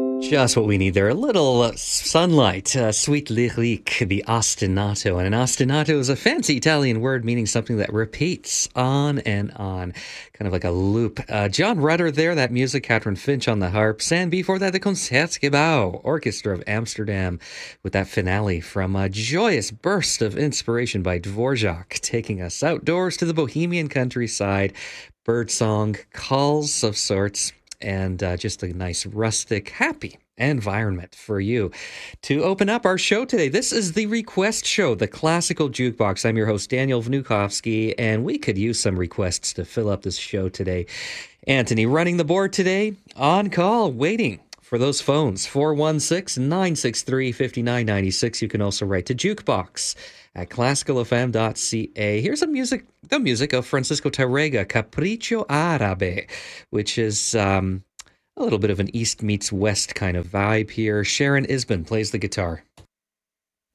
Just what we need there. A little sunlight, sweet lyrique, the ostinato. And an ostinato is a fancy Italian word meaning something that repeats on and on, kind of like a loop. John Rutter there, that music, Catherine Finch on the harps. And before that, the Concertgebouw Orchestra of Amsterdam with that finale from a joyous burst of inspiration by Dvorak, taking us outdoors to the Bohemian countryside. Birdsong, calls of sorts, and just a nice rustic, happy environment for you to open up our show today. This is the Request Show, the Classical Jukebox. I'm your host, Daniel Vnukovsky, and we could use some requests to fill up this show today. Anthony running the board today, on call, waiting for those phones, 416-963-5996. You can also write to Jukebox at classicalfm.ca. Here's the music of Francisco Tárrega, Capriccio Árabe, which is a little bit of an East meets West kind of vibe here. Sharon Isbin plays the guitar.